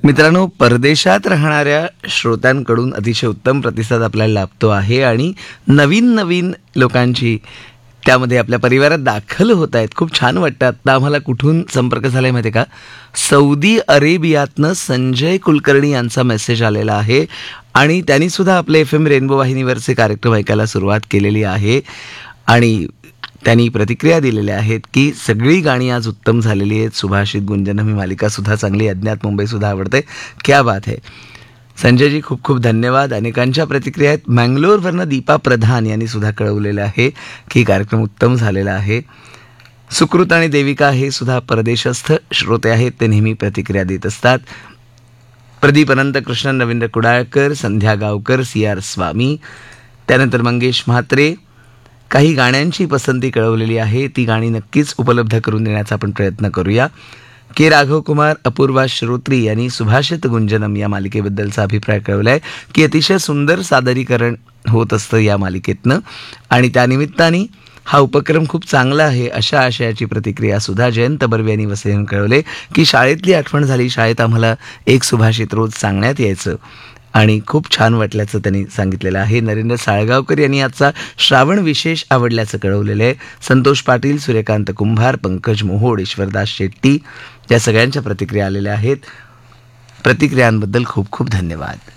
मित्रांनो, परदेशात राहणाऱ्या श्रोत्यांकडून अतिशय उत्तम प्रतिसाद आपल्याला लाभतो आहे आणि नवीन नवीन लोकांची त्यामध्ये आपल्या परिवारात दाखल होत आहेत. खूप छान वाटतं. आत्ता आम्हाला कुठून संपर्क झाला आहे माहिती आहे का? सौदी अरेबियातनं संजय कुलकर्णी यांचा मेसेज आलेला आहे आणि त्यांनीसुद्धा आपले FM रेनबो वाहिनीवरचे कार्यक्रम ऐकायला सुरुवात केलेली आहे आणि त्यांनी प्रतिक्रिया दिलेल्या आहेत की सगळी गाणी आज उत्तम झालेली आहेत. सुभाषित गुंजन ही मालिकासुद्धा चांगली, अज्ञात मुंबईसुद्धा आवडते. क्या बात है. संजयजी खूप खूप धन्यवाद. अनेकांच्या प्रतिक्रिया आहेत. मँगलोरवरनं दीपा प्रधान यांनी सुद्धा कळवलेलं आहे की कार्यक्रम उत्तम झालेला आहे. सुकृत आणि देविका हे सुद्धा परदेशस्थ श्रोते आहेत, ते नेहमी प्रतिक्रिया देत असतात. प्रदीप अनंत कृष्णन, रवींद्र कुडाळकर, संध्या गावकर, CR स्वामी, त्यानंतर मंगेश म्हात्रे, काही गाण्यांची पसंती कळवलेली आहे. ती गाणी नक्कीच उपलब्ध करून देण्याचा आपण प्रयत्न करूया. के राघव कुमार, अपूर्वा श्रोत्री यांनी सुभाषित गुंजनम या मालिकेबद्दलचा अभिप्राय कळवला आहे की अतिशय सुंदर सादरीकरण होत असतं या मालिकेतनं आणि त्यानिमित्ताने हा उपक्रम खूप चांगला आहे अशा आशयाची प्रतिक्रिया सुद्धा जयंत बर्वे यांनी वसईहून कळवले की शाळेतली आठवण झाली. शाळेत आम्हाला एक सुभाषित रोज सांगण्यात यायचं आणि खूप छान वाटल्याचं त्यांनी सांगितलेलं आहे. नरेंद्र साळगावकर यांनी आजचा श्रावण विशेष आवडल्याचं कळवलेलं आहे. संतोष पाटील, सूर्यकांत कुंभार, पंकज मोहोड, ईश्वरदास शेट्टी या सगळ्यांच्या प्रतिक्रिया आलेल्या आहेत. प्रतिक्रियांबद्दल खूप खूप धन्यवाद.